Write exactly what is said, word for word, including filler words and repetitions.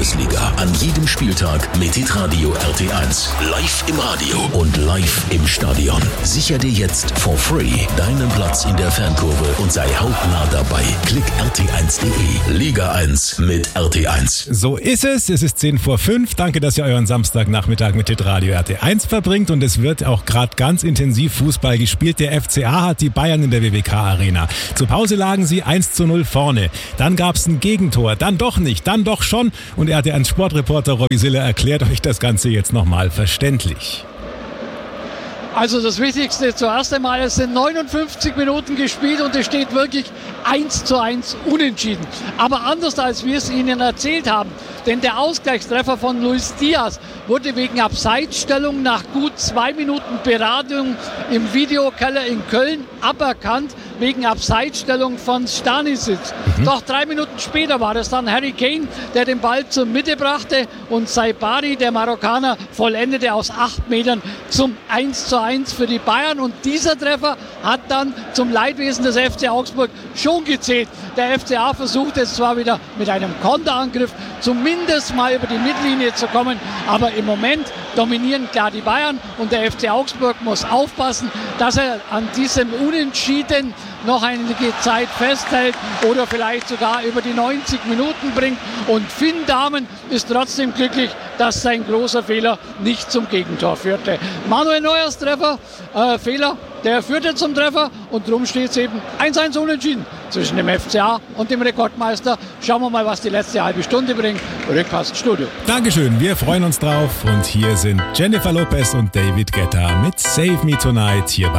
Bundesliga an jedem Spieltag mit hitradio R T eins. Live im Radio und live im Stadion. Sicher dir jetzt for free deinen Platz in der Fankurve und sei hautnah dabei. Klick R T eins punkt de. Liga eins mit R T eins. So ist es. Es ist zehn vor fünf. Danke, dass ihr euren Samstagnachmittag mit hitradio R T eins verbringt. Und es wird auch gerade ganz intensiv Fußball gespielt. Der F C A hat die Bayern in der W W K Arena. Zur Pause lagen sie eins zu null vorne. Dann gab es ein Gegentor. Dann doch nicht. Dann doch schon. Und R T eins Sportreporter Robbie Siller erklärt euch das Ganze jetzt nochmal verständlich. Also das Wichtigste zuerst einmal, es sind neunundfünfzig Minuten gespielt und es steht wirklich eins zu eins unentschieden. Aber anders als wir es Ihnen erzählt haben, denn der Ausgleichstreffer von Luis Diaz wurde wegen Abseitsstellung nach gut zwei Minuten Beratung im Videokeller in Köln aberkannt, wegen Abseitsstellung von Stanisic. Mhm. Doch drei Minuten später war es dann Harry Kane, der den Ball zur Mitte brachte und Saibari, der Marokkaner, vollendete aus acht Metern zum eins zu eins für die Bayern. Und dieser Treffer hat dann zum Leidwesen des F C Augsburg schon gezählt. Der F C A versucht es zwar wieder mit einem Konterangriff zumindest mal über die Mittellinie zu kommen, aber im Moment dominieren klar die Bayern und der F C Augsburg muss aufpassen, dass er an diesem Unentschieden noch einige Zeit festhält oder vielleicht sogar über die neunzig Minuten bringt. Und Finn Dahmen ist trotzdem glücklich, dass sein großer Fehler nicht zum Gegentor führte. Manuel Neuers Treffer, äh, Fehler, der führte zum Treffer und darum steht es eben eins zu eins unentschieden zwischen dem F C A und dem Rekordmeister. Schauen wir mal, was die letzte halbe Stunde bringt. Rückpass Studio. Dankeschön, wir freuen uns drauf. Und hier sind Jennifer Lopez und David Guetta mit Save Me Tonight hier bei